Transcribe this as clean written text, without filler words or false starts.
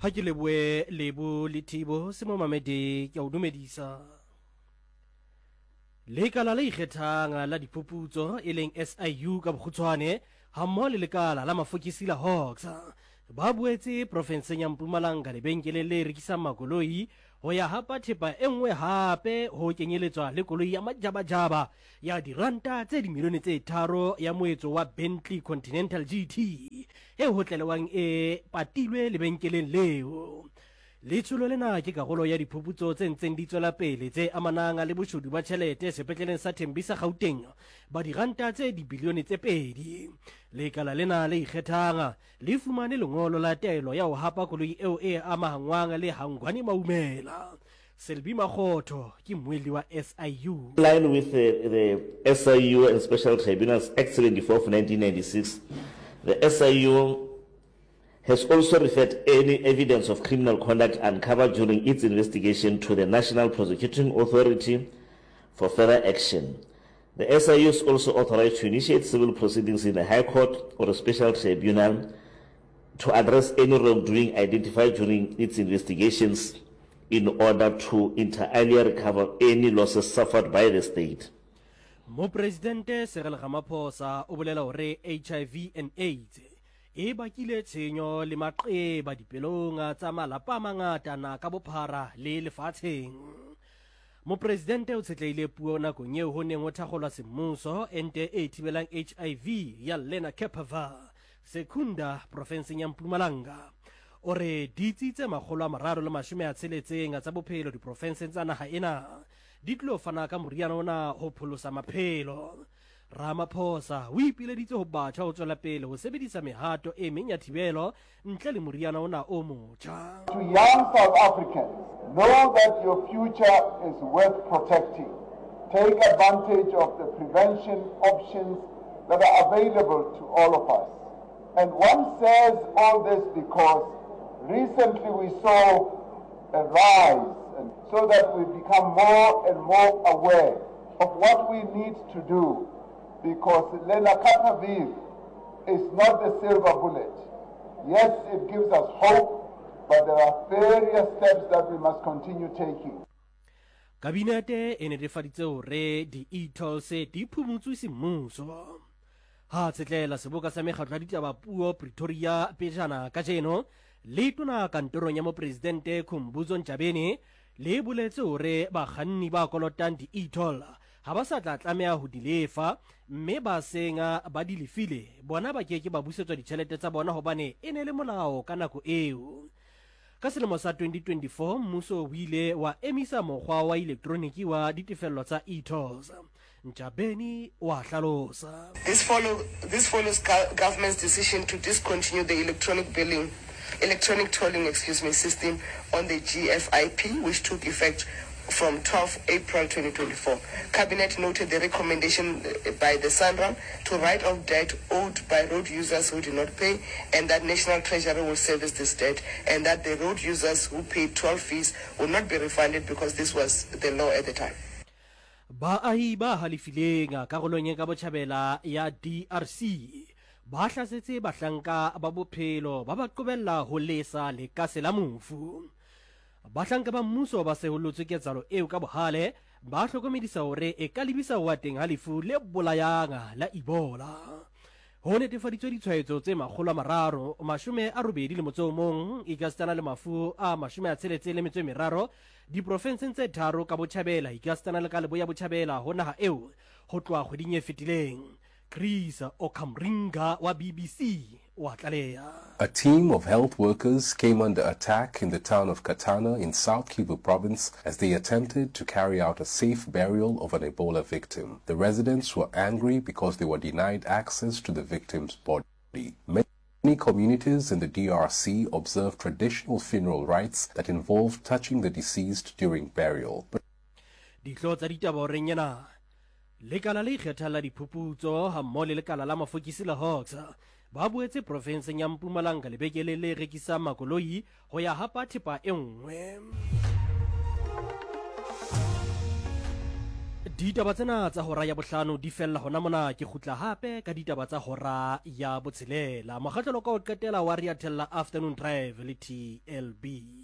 ha ke leboe lebo le thibo se mo mamedi ke o dumedisa lekala le ikgethang la diphuputso e leng SIU ka bokgutshwane ha mmoho le lekala la mafokisi la Hawks ba boetse profenseng ya Mpumalanga lebenkele le rekisang makoloi ho ya hapa thepa e nngwe hape ho kenyeletswa le koloi ya majabajaba ya diranta tse dimilione tse 3 ya moetso wa Bentley Continental GT e hotlelwang e patilwe lebenkeleng leo. Letsholo lena ke karolo ya diphuputso tse ntseng di tswela pele tse amanang le boshodu ba tjhelete sepetleleng sa Thembisa Gauteng ba diranta tse dibilione tse 2. Lekala lena le ikgethang le fumane lengolo la taelo ya ho hapa koloi eo e amahangwang le Hangwane Maumela. Selby Makgotho ke moeli wa SIU. In line with the SIU and Special Tribunals Act 74 of 1996, the SIU has also referred any evidence of criminal conduct uncovered during its investigation to the National Prosecuting Authority for further action. The SIU is also authorized to initiate civil proceedings in a High Court or a special tribunal to address any wrongdoing identified during its investigations in order to inter alia recover any losses suffered by the state. Mo Presidente Cyril Ramaphosa o bolela hore HIV and AIDS e bakile tshenyo le maqeba dipelong tsa malapa a mangata na ka bophara le lefatsheng. Mopresidente o tshetleile puo nakong eo ho neng ho thakgolwa semmuso ente e thibelang HIV ya Lena Kepava Secunda profenseng ya Mpumalanga. O re ditsi tse 360 tsa bophelo diprofenseng tsa naha ena di tlo fana ka moriana ona ho pholosa maphelo. Ramaphosa o ipileditse ho batjha ho tswela pele ho sebedisa mehato e meng ya thibelo ntle le moriana ona o motjha. To young South Africans, know that your future is worth protecting. Take advantage of the prevention options that are available to all of us. And one says all this because recently we saw a rise, and so that we become more and more aware of what we need to do, because lenacapavir is not the silver bullet. Yes, it gives us hope, but there are various steps that we must continue taking. Kabinete e netefaditse hore di-e-tolls di phumutswe semmuso. Ha tsetlela seboka sa mekgatlo ya ditaba puo Pretoria pejana ka jeno le tona kantorong ya mopresidente Khumbudzo Ntshavheni le boletse hore bakganni ba kolotang di-e-toll ha ba sa tla tlameha ho di lefa, mme ba senga ba di lefile bona ba keke ba busetswa ditjhelete tsa bona hobane e ne le molao ka nako eo. Ka selemo sa 2024 mmuso o ile wa emisa mokgwa wa elektroniki wa ditefello tsa e-tolls. Ntshavheni wa hlalosa. This follows government's decision to discontinue the electronic tolling system on the GFIP, which took effect from 12 April 2024. Cabinet noted the recommendation by the SANRAL to write off debt owed by road users who did not pay, and that National Treasury will service this debt, and that the road users who paid 12 fees will not be refunded because this was the law at the time. Baahi ba halefileng karolong e ka botjhabela ya DRC ba hlasetse bahlanka ba bophelo ba ba qobella ho lesa lekase la mofu. Bahlanka ba mmuso ba se holotswe ketsalo eo ka bohale ba hlokomedisa hore e ka lebisa wa teng ha lefu le bolayang la Ebola. Ho netefaditswe ditshwaetso tse 381 e ka stana le mafu a 63 diprofenseng tse 3 ka botjhabela e ka stana le ka leboya botjhabela ho naha eo ho tloa kgweding e fetileng. Chris Okamringa wa BBC wa tlaleha. A team of health workers came under attack in the town of Katana in South Kivu province as they attempted to carry out a safe burial of an Ebola victim. The residents were angry because they were denied access to the victim's body. Many communities in the DRC observe traditional funeral rites that involve touching the deceased during burial. Lekala le ikgethang diphuputso ha mmoho le lekala la mafokisi la Hawks ba boetse profenseng ya Mpumalanga lebekele le rekisang makoloi ho ya hapa thepa e nngwe. ditaba tsena tsa hora ya bohlano di fella hona mona ke khutla hape ka ditaba tsa hora ya botshelela. Makgahlelo ka ho qetela wa re ya thella afternoon drive le TLB.